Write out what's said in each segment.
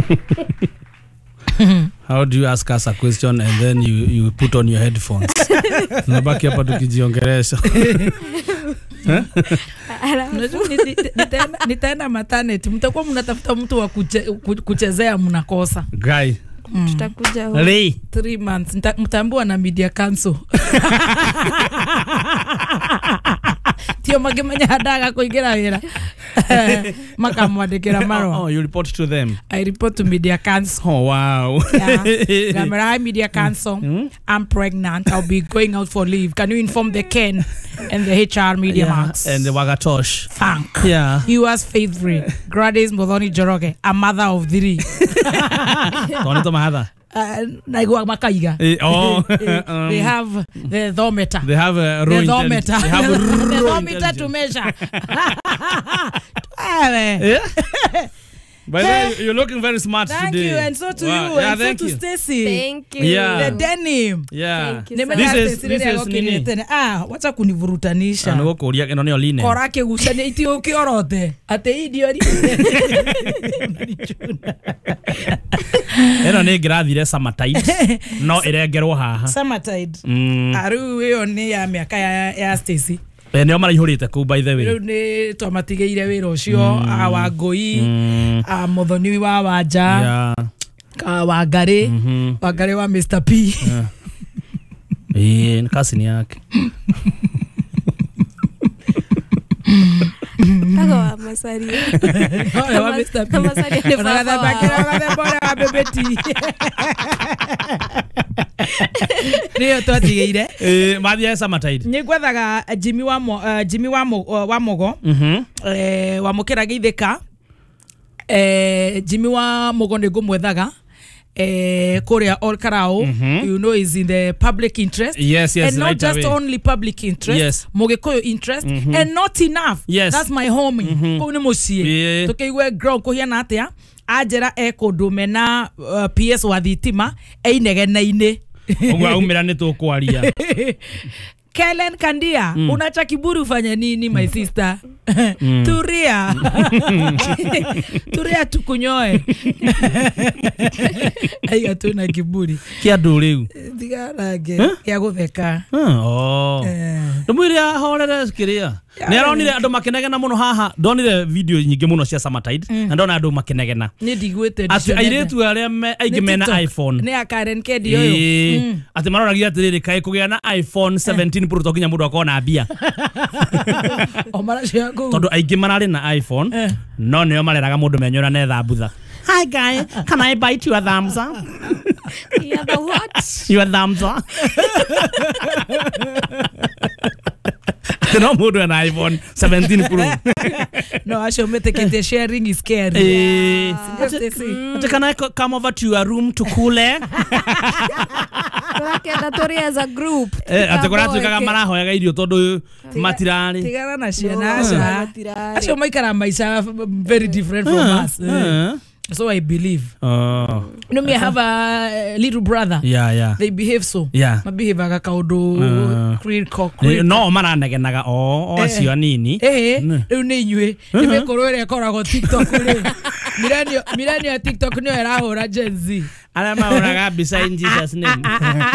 How do you ask us a question and then you put on your headphones? Nabaki hapa tukijiongelesha. Nitaenda maternity. Mtakuwa mnatafuta mtu wa kuchezea mnakosa. Guy. Tutakuja 3 months. Mtambua na media council. Tio magemanya hadaga kuingira wira. Makamwadekera maro. Oh, you report to them. I report to media council. Oh, wow. Yeah. Gamera media council. I'm pregnant. I'll be going out for leave. Can you inform the Ken and the HR media marks? And the Wagatosh. Thank. Yeah. Yours favorite, Gladys Modoni Joroge, a mother of 3. Tonito mahada. Naigwa makaiga. They have the thermometer. They have a raw thermometer. They have a the thermometer to measure. Yeah. By the way, you're looking very smart today. Thank you, and so to you, Yeah, and so to Stacy. Thank you. Yeah. The denim. Yeah. Thank you. This is nini? Wacha kunivurutanisha. Ano kuria ino ni oline. Korake gushane itio kiorote. Ate idio ri. Eno ni grathire summertide. No irengerwo haha. Summertide. Aru yo ni ya miaka ya Stacy. Neo maraihurite ku by the way. Riu ni twamatigeire wira ucio wa Ngui, Muthoni wa Wanja, Wangari, Wangari wa Mr P. Ni kasini yake. Tago wa Masari. Wa Mr P. Masari ni Unataka bakira bora wa bebeti. Rio twatigeire. Mathia summertide. Ni gwethaga Jimmy wa Mogo. Wa mukira Githika. Jimmy wa Mogo ni ngumwethaga. Korea All Karao, you know, is in the public interest. Yes, and not right just away. only public interest. Yes. Mogikoyo interest, and not enough. Yes. That's my homie. Kone musie. Tukiwe ground kuhiana atia. Ajera eko mena PS wa thitima einegenaine. Ogwa umira ni tukwaria. Kellen Kandia, unacha kiburi ufanya nini my sister? Turia. Turia tukunyoe. Aiga tuna kiburi. Kia nduriu. Digarage ya gutheka. Ndumuiria horere skiria. Ni aronire andu makenegena muno haha. Ndonire video nyingi muno cia summertide. Na ndona andu makenegena. Ni digwete ati airetu aria aige mena iPhone. Ni a Karen Kedi oyo. Ati maroragia atiriri kai kugia na iPhone 17 Pro tokinya mundu akona bia. O maracia go. Tondu aige marari na iPhone. No nio mareraga mundu menyora na thambutha. Hi guy, can I bite your thumbs up? Yeah, the what? Your thumbs up. No mundu na iPhone 17 Pro. No, asho metekete sharing is scary. Can I come over to your room to cool air? Tori as a group. Ate kora tukaga marahoyaga irio tondu matirari. Tigana na ciana asho maikara maisha very different from us. So I believe. Oh. You know me, I have a little brother. Yeah. They behave so. Yeah. Ma behave aga kaudo creed cock. No maranegenaga cio nini. Riu ni inyue. Ni mekoro ire koragwo TikTok ri. Mirani ya TikTok ni erahura Gen Z. Ala mauraga beside Jesus name.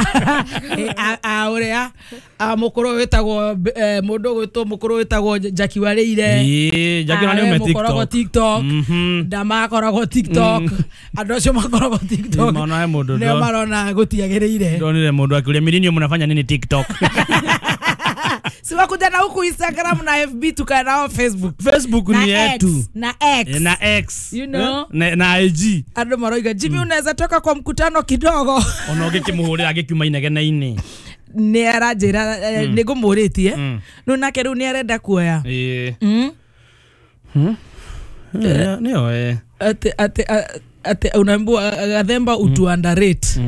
Uria mukuru wetagwo mundu gwitwo mukuru wetagwo Jackie Wareire. Jackie Wareire mukoragwo TikTok. Ndama koragwo TikTok. Andu acio makoragwo TikTok. Mona mundu ndo. Ne marona gutiagereire. Ndonire mundu akiuria mirinio mnafanya nini TikTok? Siwa kuja na huku Instagram na FB tukaenda nao Facebook. Facebook ni yetu. Na X. You know? Na IG. Andu maroiga Jimmy unaweza toka kwa mkutano kidogo. Onoge kimuhurira agikiuma inegena-ini. Ni arajira nigumuritie. No nake riu ni arenda kuoya. Nio ate unaambiwa Gathemba utu underrate.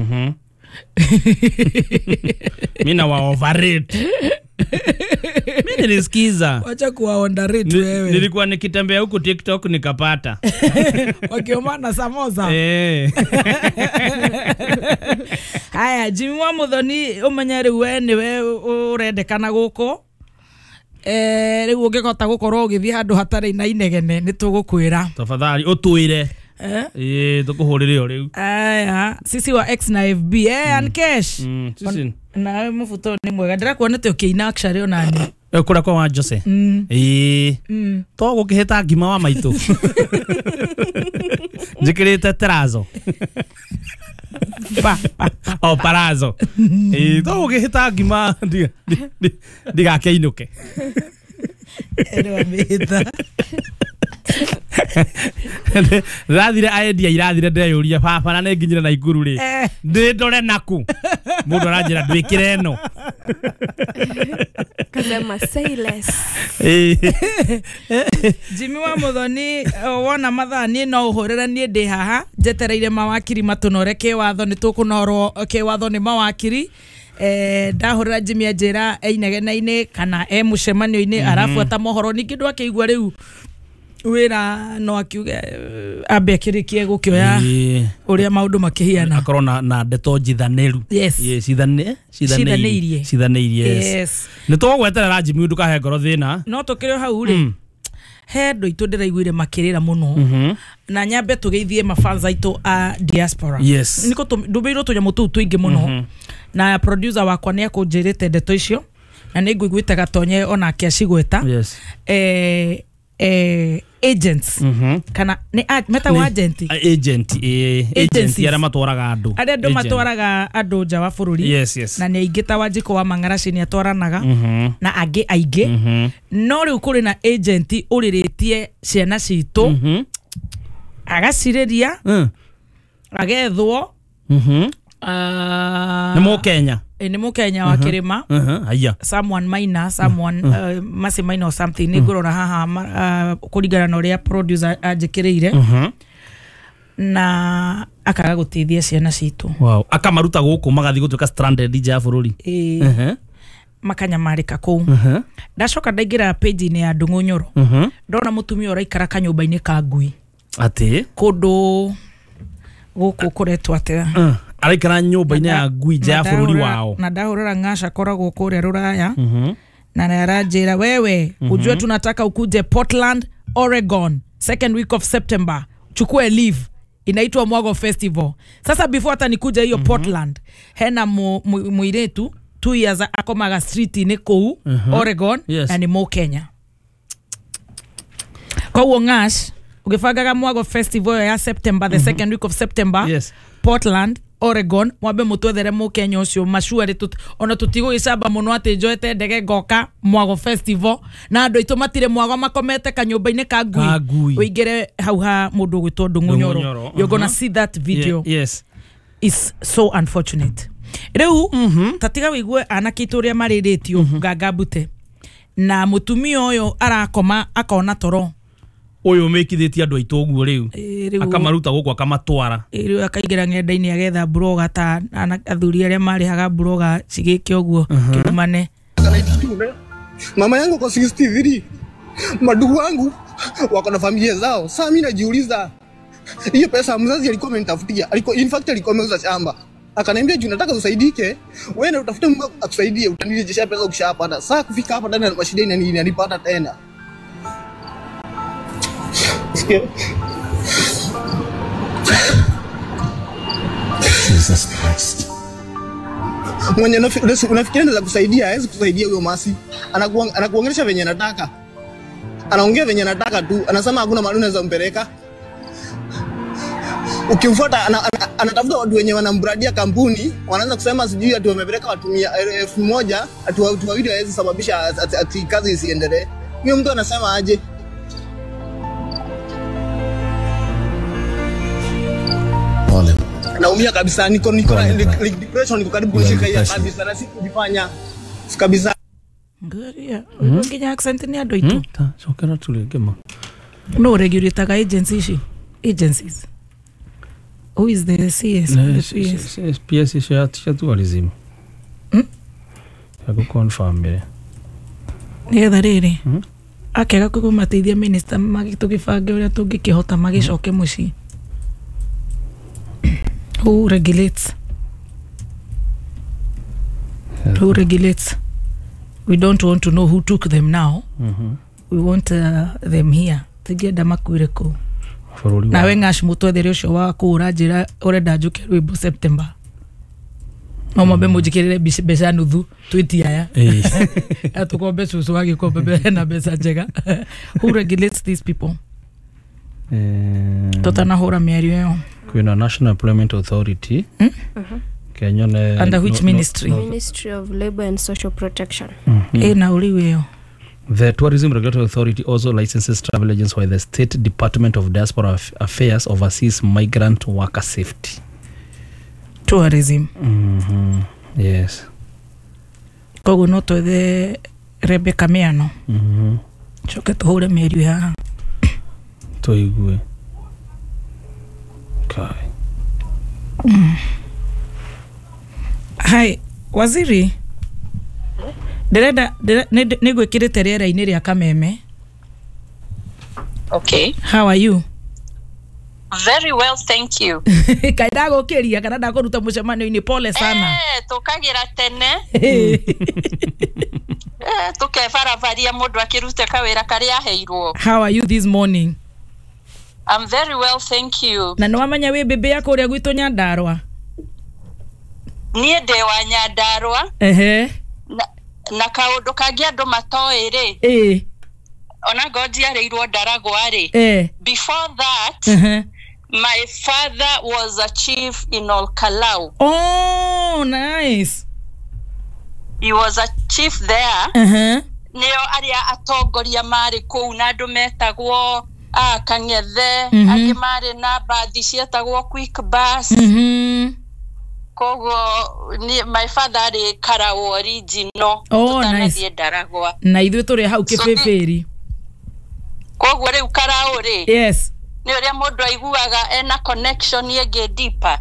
Mina wa overrate. Mimi nilisikiza. Wacha kuwa underrate wewe. Nilikuwa nikitembea huku TikTok nikapata. Wakiomana samosa. Haya, Jimmy wa Muthoni umenyere we niwe urendekana guko. Riu ungikota gukorwo ugithii handu hatari na inegene nitugukwira. Tafadhali utwire. tukuhurire o riu aya sisi wa X na FB Ankesh sisi na mufuto ni mwega ndirakuonete ukiina actually onani kura kwa Jose to gukihita ngima wa maitu njikirite terazo parazo to gukihita ngima ndiga keinuke ero mita rathire aendia irathire ndeyuria baba na nenginyira na iguru ri ndi ndore naku mundu aranjira ndwikire no kasema say less Jimmy wa Muthoni wona mathani no uhurira nie ndi haha njetereire mawakiri matunore ke watho ni tukunorwo ke watho ni mawakiri ndahurira Jimmy ajira einegenaine kana mucemanio-ini arafuata mohoro ningi ndwake igwa riu wira no akiuge ambe akirikie gukioya uria maundu makihiana akorwo na ndeto njithaniru cithaneirie ni tugweterera Jimmy ndukahe ngoro thina no tukire hau ri he ndo itu ndiraiguire makirira muno na nyambe tugeithie mafans aitu a diaspora niko ndubirwo tunyamu tu twingi muno na producer wakwa ni akunjirite ndeto icio na ni ngwiguite gatonye ona kiacigweta agents kana ni meta agent ara matwaraga andu andu matwaraga andu nja wa bururi na ni aingita Wanjiko wa Mang'araci ni atwaranaga na angi aingi no riu kuri na agent uriritie ciana citu agaciriria agethwo ni Mukenya ni Mukenya wa Kirima someone minor someone Masi minor or something ni ngurora haha kurigana na uria producer anjikireire na akaga gutithia ciana citu akamaruta guku magathi gutuika stranded nja bururi makanyamarika kuu ndacoka ndaingira page ni ya Ndung'u Nyoro ndona mutumia uraikara kanyumba-ini ka ngui ati kundu guku kuretwo atia araikara nyumba-ini ya ngui nja ya bururi wao na ndahurira Ng'asha koragwo kuria Ruraya na naranjira wewe ujue tunataka ukuje Portland Oregon second week of September chukue leave inaitwa Mwago Festival. Sasa before hata nikuja hiyo Portland hena muiretu 2 years akomaga street ni kou Oregon na ni Mukenya. Kwa huo Ng'ash ukifangaga Mwago Festival ya September the second week of September Portland Oregon mwabe mutwethere Mukenya ucio mashuari ona tutigo icamba muno ati njoete ndege ngoka Mwago Festival na andu itu matire Mwago makomete kanyumba-ini ka ngui uingire hau ha mundu gwitwo Ndung'u Nyoro you're gonna see that video is so unfortunate riu tatiga wigue anakitu uria mariritio ngangambute na mutumia uyu arakoma akona toro uyu mekithitie andu aitu guo riu akamaruta guku akamatwara riu akaigira ng'enda-ini agetha bloga ta athuri aria marihaga bloga cigike uguo kirumane mama yangu kwa 63 madugu wangu wako na familia zao. Sasa mimi najiuliza hiyo pesa mzazi alikuwa amenitafutia, in fact alikuwa ameuza shamba, akaniambia juu nataka usaidike wewe na utafute Mungu akusaidie, utanirejesha pesa ukishapata. Sasa kufika hapa ndani na mashida inanipata tena. Jesus Christ. Mwenye unafikiria anaweza kusaidia, hawezi kusaidia huyo Masi. Anakuongelesha venye anataka. Anaongea venye anataka tu. Anasema hakuna mahali unaweza mpeleka. Ukimfuata anatafuta watu wenye wanambradia kampuni, wanaanza kusema sijui ati wamepeleka watu 1,000, ati watu wawili hawezi sababisha ati kazi isiendelee. Huyo mtu anasema aje? Naumia kabisa, niko depression, niko karibu kushika hiyo kabisa, na sikujifanya kabisa. Ngaria, ngenya accent ni ando itu. Chokera tulegema. No regulator agencies. Who is the CS? The PS shatu alizima. Yako confirm be. Nigetha riri. Akega kugumateithia minister magitugibange uria tungikihota magicoke muci. Who regulates? Who regulates? We don't want to know who took them now. We want them here. Tigeda makwire ko. na we ngash mutwethere ucio wa kuura njira urenda njuke rwimbo September no mombe mujikirire beca nuthu tweet aya atukombe susu wagikombe na beca njega. Who regulates these people? Totana hora miario yo kwina National Employment Authority Kenya under which ministry? Ministry of Labor and Social Protection. Na uliwe. The Tourism Regulatory Authority also licenses travel agents, while the State Department of Diaspora Affairs oversees migrant worker safety. Tourism. Yes. Kogo noto the Rebecca Miano. Choke tuhore miario ya toigwe kai. Hai waziri dereda nigwikirite riera-ini ria Kameme. Okay. How are you? Very well, thank you. Kaida gokiria kana ndakuruta mucemanio-ini, pole sana. Tukagira tene. Tukefarafaria mundu akirute kawira karia heirwo. How are you this morning? I'm very well, thank you. Na nwamanya we bebe yako ria gwitu Nyandarua? Nie de wa Nyandarua. Na kaundu kangi andu matoiri. Ona godi areirwo Ndaragwa ri. Before that, my father was a chief in Olkalau. Oh, nice. He was a chief there. Neo aria atongoria mari kou na andu metagwo Kangethe, angi mari na bathi cietagwo quick bus. Kogo my father ari Karao original. Oh, nice. Ndaragwa. Na ithuĩ tũrĩ hau kĩbĩbĩri. Kogo rĩu Karao ri. Yes. Nĩ ũrĩa mũndũ aiguaga ena connection yenge deeper.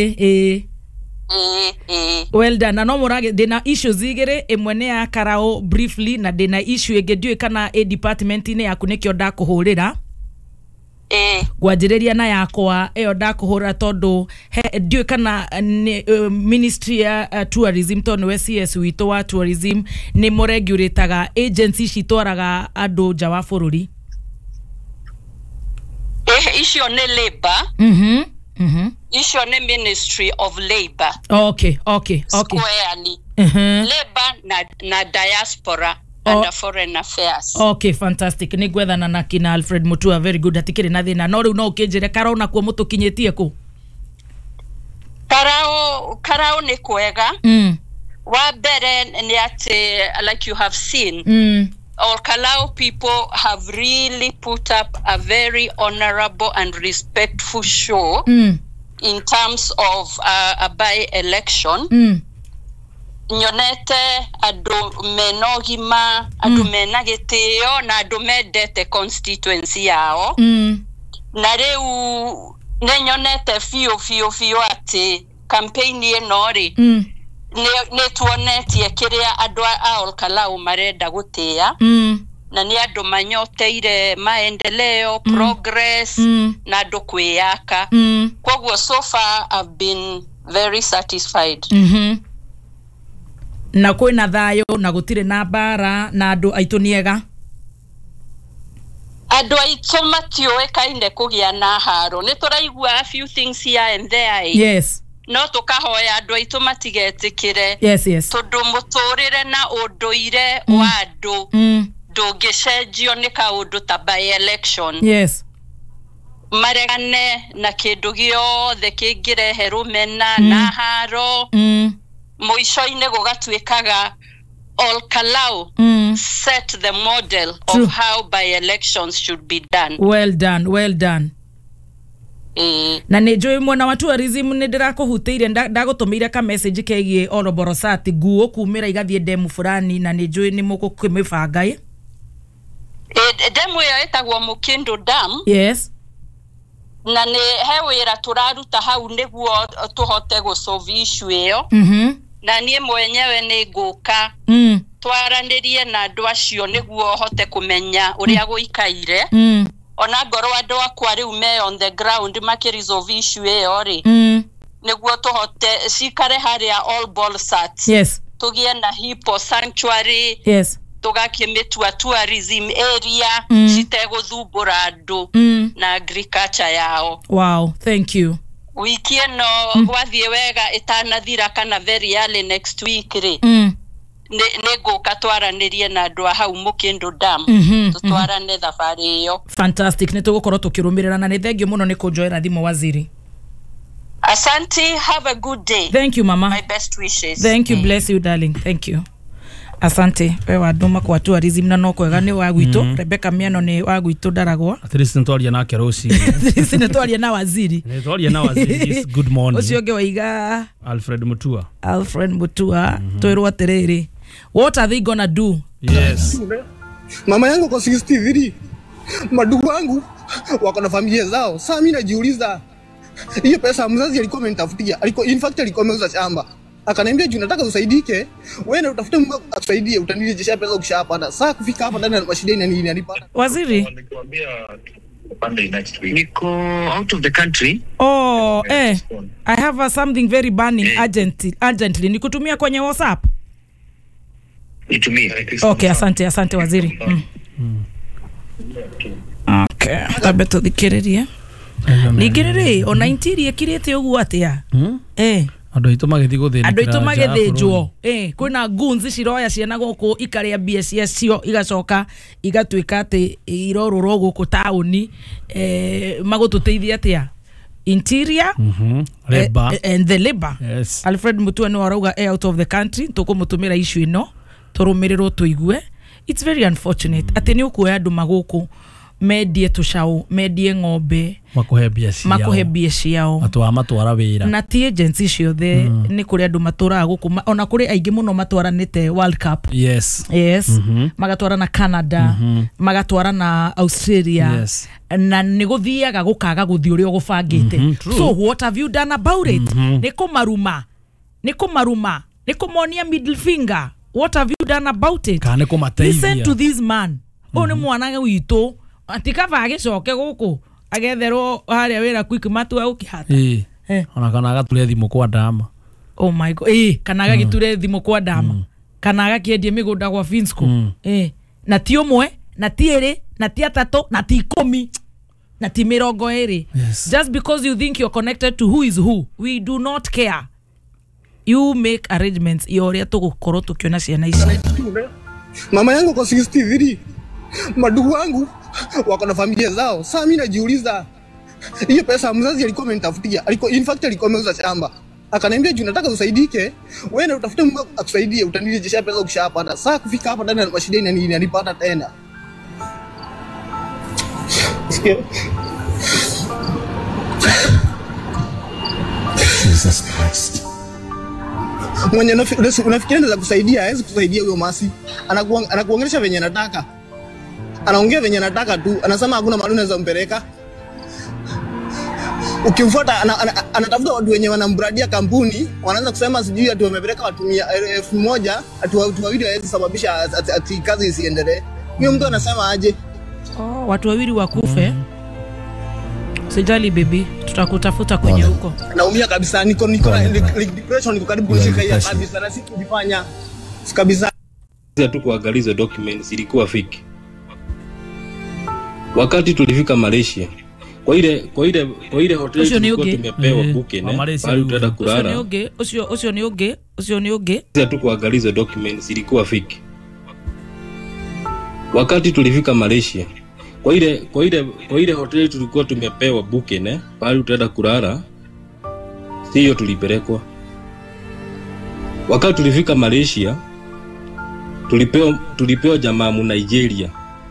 Well done. Na no murage dena issues igere imwe ne ya Karao briefly na dena issue ege ndiwe kana department ine yaku nikyo ndakuhurira. Gwajiriria na yakwa eyo ndakuhura tondu ndiwe kana ministry ya tourism tonu we CS wito wa tourism ni muregulataga agency citwaraga andu nja wa bururi. Issue ne labor. Issue ne Ministry of Labor. Okay. Squarely. Labor na diaspora and foreign affairs. Okay, fantastic. Ni gwethana na kina Alfred Mutua, very good. Atikiri na thina no riu no ukinjire Karao na kuo mutukinyetie ku? Karao ni kwega. Wa bere ni ati like you have seen. All Kalau people have really put up a very honorable and respectful show in terms of a by-election. Nyonete adu menogima, adu menagiteo, na adu medete constituency yao. Na reu nyonete fio ati campaigni enori. Ne tuonetie kiria andu a Olkalau marenda gutia na ni andu manyoteire maendeleo progress na andu kwiyaka kwoguo so far I've been very satisfied. Na kwina thayo na gutire na bara na andu aitu niega? Andu aitu matioe kainde kugia na haro ni turaigua a few things here and there. Yes. No tukahoya andu aitu matigetikire. Yes. Tondu muturire na unduire wa andu ndungicenjio ni kaundu ta by election. Yes. Maregane na kindu giothe kingirehe rumena na haro. Muico-ini gugatuikaga Olkalau set the model of how by elections should be done. Well done. Na nejoy mwana wa tourism ni ndirakuhutiire ndagutumire ka message kegie Oroborosati guo kumira igathie demu fulani na nejoy ni mukukimibanga demu ya etagwo Mukindu Dam. Yes. Na ni hewira turaruta hau niguo tuhote gusolve issue iyo. Na nie mwenyewe ni nguka twaranirie na andu acio niguo hote kumenya uria guikaire. Ona ngoro andu akwa riu me on the ground makiresolve issue iyo ri niguo tuhote cikare haria all ball sats. Yes. Tugie na hippo sanctuary. Yes. tugakie mitua tourism area citeguthumbura andu na agriculture yao. Wow, thank you. Wiki ino gwathie wega itanathira kana very early next week ri nego katwaranirie na andu hau Mukindu Dam tutwarane thabari iyo. Fantastic, nitugukorwo tukirumirira na ni thengio muno ni kunjoera thimo Waziri. Asante, have a good day. Thank you mama. My best wishes. Thank you, bless you darling. Thank you. Asante, wewe aduma kwa tourism na no kwega ni wa gwito. Rebecca Miano ni wa gwito Daragwa. At least nitwaria na Kerosi. At least nitwaria na Waziri. Nitwaria na Waziri. Good morning. Ucio ge waiga Alfred Mutua. Toirwa terere. What are they gonna do? Yes. Mama yangu kwa 63. Madugu wangu wako na familia zao. Sasa mimi najiuliza hiyo pesa mzazi alikuwa amenitafutia. In fact alikuwa ameuza shamba. Akaniambia juu nataka usaidike, wewe na utafute Mungu akusaidie, utanirejesha pesa ukishapata. Sasa kufika hapa ndani ya mashida nini alipata. Waziri Nilikwambia Monday next week. Niko out of the country. Oh, I have something very burning urgently. Nikutumia kwenye WhatsApp. Nitumie. Okay, asante Waziri. Okay, tabeto dikiririe. Nigirire ona interior kirete ugu atia. Andu aitu magithijwo kwina gunzi ciroya ciana guku ikaria mbia cio igacoka igatuika ati irororo guku tauni magututeithia atia interior labor and the labor. Yes. Alfred Mutua ni warauga out of the country tukumutumira issue ino turumiriro tuigue. It's very unfortunate ati ni ukuoya andu maguku medie tushau medie ng'ombe makuhe mbia ciao matwara wira na ti agency ciothe ni kuri andu matura guku ona kuri aingi muno matwaranite World Cup. Yes. Magatwara na Canada magatwara na Australia na ni guthiaga gukaga guthi uri ogubangite. So what have you done about it? Ni kumaruma ni kumonia middle finger. What have you done about it? Listen to this man. One mwana witu atikava agicoke guku agetherwo haria wira quick matu ukihata ona kana agature thimu kwa Dama. Oh my god, kana agagiture thimu kwa Dama kana agakiendie migunda kwa Finsco na ti umwe na ti eri na ti atatu na ti 10 na ti 20. Just because you think you're connected to who is who, we do not care. You make arrangements yoria tugukorwo tukiona ciana ici. Mama yangu kwa 63. Madugu wangu wako na familia zao. Sasa mimi najiuliza hiyo pesa mzazi alikuwa amenitafutia. In fact alikuwa ameuza shamba. Akaniambia juu nataka usaidike, wewe na utafute Mungu akusaidie, utanirejesha pesa ukishapata. Sasa kufika hapa ndani ya mashida nini alipata tena. Jesus Christ. Mwenye unafikiria anaweza kusaidia, hawezi kusaidia huyo masi. Anakuongelesha venye anataka. Anaongea venye anataka tu, anasema hakuna mahali unaweza mpeleka. Ukimfuata anatafuta watu wenye wanambradia kampuni, wanaanza kusema sijui ati wamepeleka watu 1000, ati watu wawili hawezi sababisha ati kazi isiendelee. Huyo mtu anasema aje? Watu wawili wakufe. Sijali baby, tutakutafuta kwenye huko. Naumia kabisa, niko depression, niko karibu kushika hii kabisa na siku kufanya kabisa. Tu kuangaliza documents ilikuwa fake. Wakati tulifika Malaysia, kwa ile hoteli tulikuwa tumepewa booking bali tutaenda kulala. Usio ni oge. Tu kuangaliza documents ilikuwa fake. Wakati tulifika Malaysia, kwa ile hoteli tulikuwa tumepewa booking bali tutaenda kulala. Sio tulipelekwa. Wakati tulifika Malaysia, tulipewa jamaa mu Nigeria.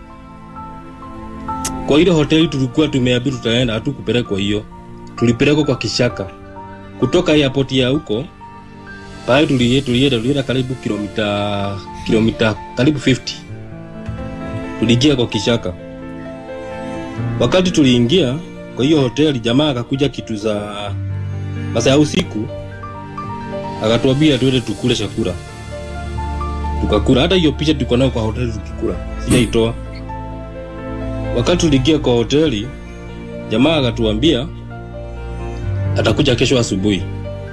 Kwa ile hoteli tulikuwa tumeambiwa tutaenda, hatukupelekwa hiyo. Tulipelekwa kwa Kishaka. Kutoka airport ya huko, pale tulienda karibu kilomita karibu 50. Tuliingia kwa Kishaka. Wakati tuliingia kwa hiyo hoteli, jamaa akakuja kitu za masaa ya usiku. Akatuambia tuende tukule chakula. Tukakula. Hata hiyo picha tuko nayo kwa hoteli tukikula. Sijaitoa. Wakati tuliingia kwa hoteli, jamaa akatuambia atakuja kesho asubuhi.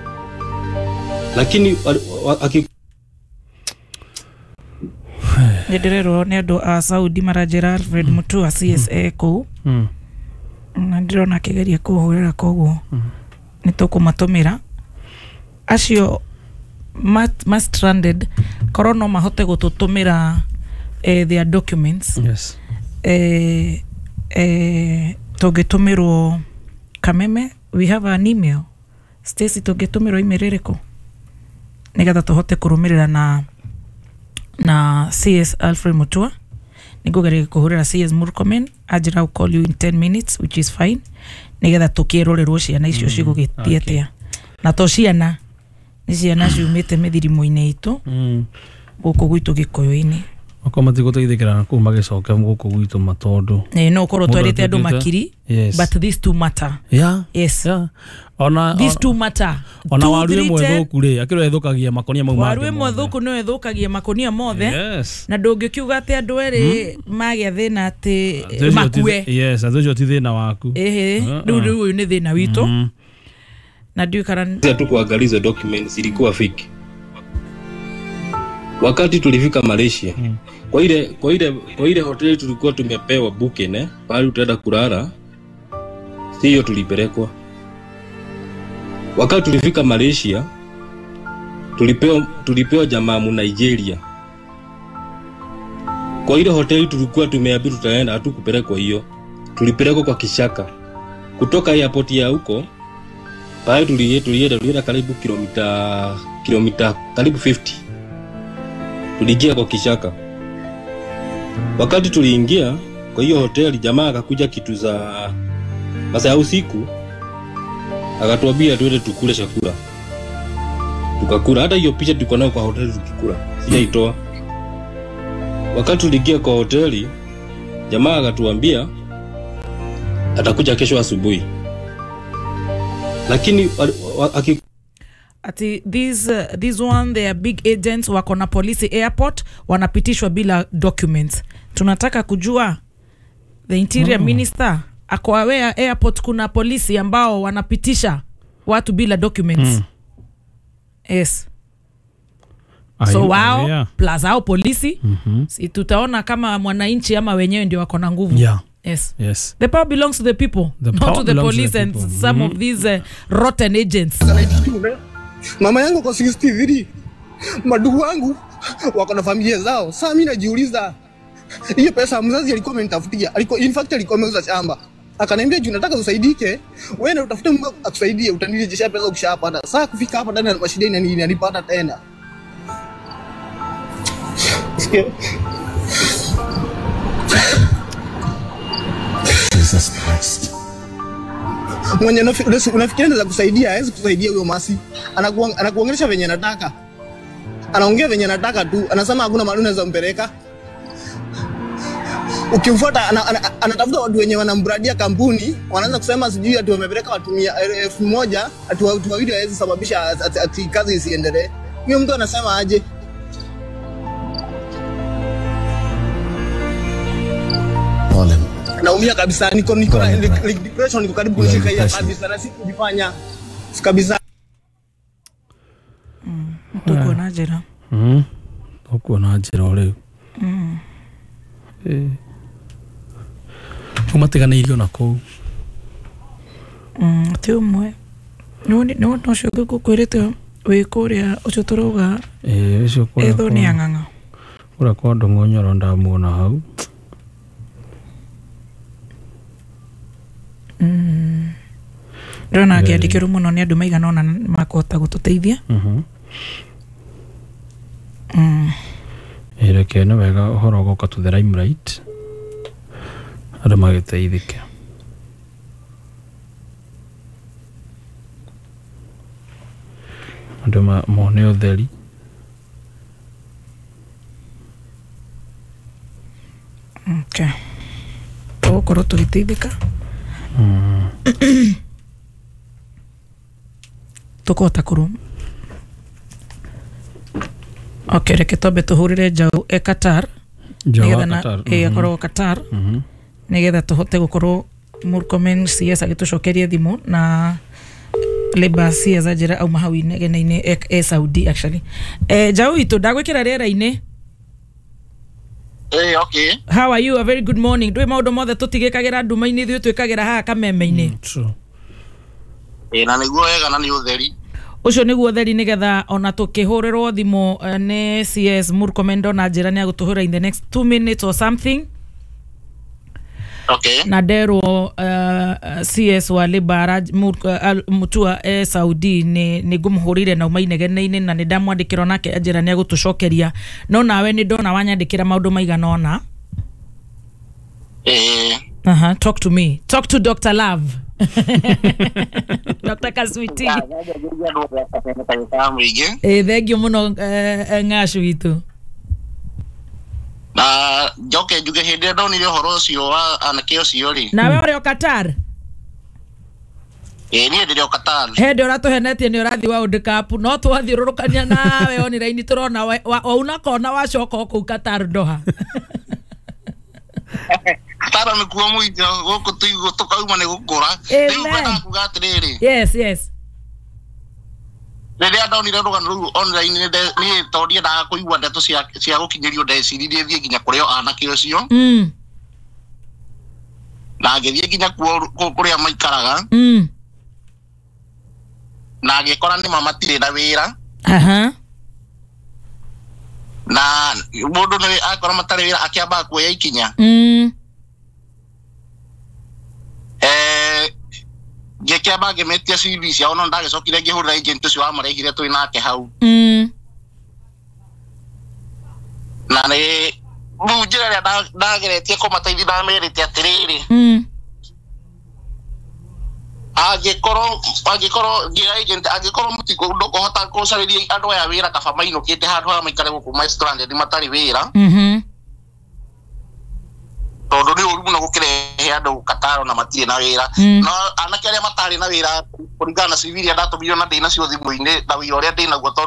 Lakini ndirero ne andu a Saudi marajira Fred Mutua CSA ku na ndirona kigeria kuhurira koguo ni tukumatumira acio stranded corona mahote gututumira their documents. Yes. Tugetumirwo Kameme, we have an email. Stacy, tugetumirwo email iriko nigetha tuhote kurumirira na CS Alfred Mutua. Nigugeria kuhurira CS Murkomen, ajira I'll call you in 10 minutes, which is fine. Nigetha tukirorerwo ciana icio cigugitietia na to ciana ni ciana ciumite mithirimo-ini itu guku gwitu Gikuyu-ini akomati guteithikira na kuma gicoke guku gwitu matondu no korwo twarite andu makiri. But these two matter. Yes. Ona these two matter. Ona waru imwe thuku ri akiro ethukagia makonia mau waru imwe thuku no ethukagia makonia mothe na ndungikiuga ati andu eri magia thina ati makue. Yes, athucio ti thina waku. Riu ni thina witu na ndio karani tu kuangaliza documents ilikuwa fake wakati tulifika Malaysia. Kwa ile hoteli tulikuwa tumepewa booking pale utaenda kulala, sio tulipelekwa. Wakati tulifika Malaysia tulipewa jamaa mu Nigeria. Kwa ile hoteli tulikuwa tumeambiwa tutaenda, hatukupelekwa hiyo. Tulipelekwa kwa kishaka. Kutoka airport ya huko pale tulienda karibu kilomita karibu 50. Tuliingia kwa kishaka. Wakati tuliingia kwa hiyo hoteli, jamaa akakuja kitu za masaa ya usiku, akatuambia tuende tukule chakula. Tukakula. Hata hiyo picha tuko nayo kwa hoteli tukikula, sijaitoa. Wakati tuliingia kwa hoteli, jamaa akatuambia atakuja kesho asubuhi. Lakini ati these one they are big agents wako na police airport wanapitishwa bila documents. Tunataka kujua the interior minister ako aware airport kuna polisi ambao wanapitisha watu bila documents. Yes. So wao plus hao polisi si tutaona kama mwananchi ama wenyewe ndio wako na nguvu. Yes. The power belongs to the people, not to the police and some of these rotten agents. Mama yangu kwa 63, madugu wangu wako na familia zao. Sasa mimi najiuliza, hiyo pesa mzazi alikuwa amenitafutia, in fact alikuwa ameuza shamba. Akaniambia juu nataka usaidike, wewe na utafute Mungu akusaidie, utanirejesha pesa ukishapata. Sasa kufika hapa ndani na mashida inanipata tena. Jesus Christ. Mwenye unafikiria anaweza kusaidia, hawezi kusaidia huyo masi. Anakuongelesha venye anataka. Anaongea venye anataka tu. Anasema hakuna mahali unaweza mpeleka. Ukimfuata anatafuta watu wenye wanambradia kampuni, wanaanza kusema sijui ati wamepeleka watu 1,000, ati watu wawili hawezi sababisha ati kazi isiendelee. Huyo mtu anasema aje? Naumia kabisa, niko depression, niko karibu kushika hii kabisa na sikujifanya kabisa. Tuko na jera. Tuko na jera ole. Umategana ilio nako. Tumwe. No shogo kukwirete wikuria ucio turoga. Ucio kwa. Etho ni anganga. Ura kwa ndongonyoro ndamuona hau. Rona akiandikirwo muno ni andu maigana ona makota gututeithia. Reke no wega uhoro goka to the limelight. Andu magiteithike. Andu mone utheri. Okay. Tukorwo tugiteithika. Tukota kuru. Okay, reke tobe tuhurire Jau Qatar. Akorwo Qatar. Nigetha tuhote gukorwo Murkomen CS agitucokeria thimu na Labour CS ajira au mahawine gena-ini Saudi actually. Jau itu ndagwikira rera-ini. Okay. How are you? A very good morning. Ndwe maundu mothe tutigikagira nduma-ini ithuĩ twĩkagira haha kameme-ini. True. Na nĩguo wega na nĩ ũtheri. Ucio nĩguo ũtheri nĩgetha ona tũkĩhũrĩrwo thimũ nĩ CS Murkomen na njĩra nĩ agũtũhũra in the next 2 minutes or something. Okay. Na nderwo CS wa Libara Mutua Saudi nĩ ngũmũhũrĩire na umainegene-inĩ na nĩ ndamwandĩkĩra nake njĩra nĩ agũtũcokeria. No nawe nĩ ndona wanyandĩkĩra maũndũ maigana ona. Talk to me. Talk to Dr. Love. Dr. Kaswiti. Thengio mũno ng'acu witũ. Na njoke njuge hĩndĩ ĩrĩa ndonire ũhoro ũcio wa anake ũcio rĩ. Nawe ũrĩ o Qatar? Niĩ ndĩrĩ o Qatar. Hĩndĩ ũratũhenetie nĩ ũrathiĩ World Cup no twathiũrũrũkania nawe online tũrona wauna kona wacoka kũu Qatar Doha. Qatar nĩ kuo mũingĩ gũkũ tũkauma nĩ gũkũra. Rĩu kwenda kuga atĩrĩrĩ. Yes. Rĩrĩa ndonire rũgano rũu online nĩ tondũ ndiendaga kũigua ndeto cia gũkinyĩrio ndeciririe thiĩ nginya kũrĩa anake ũcio. Na ngĩthiĩ nginya kũrĩa maikaraga. Na ngĩkora nĩ matirĩ na wĩra. Na mũndũ nĩ akora matarĩ wĩra akĩamba kuoya ikinya. Ngĩkĩamba ngĩmetia CV ciao no ndagĩcokire ngĩhũrĩra agent ũcio wamarehire twĩ nake hau. Na rĩu njĩra ĩrĩa ndageretie kũmateithia ndamerĩte atĩrĩrĩ. Angĩkorwo ngĩra agent angĩkorwo mũtiko ndũkũhota kũcarĩria andũ aya wĩra kaba mainũkĩte handũ ha maikare gũkũ ma stranded matarĩ wĩra. Tondũ nĩ ũru mũno gũkĩrehe andũ Qatar na matirĩ na wĩra. No anake arĩa matarĩ na wĩra kũringana na CV iria ndatũmĩirwo na ndĩ nacio thimũ-inĩ na wĩra ũrĩa ndĩ naguo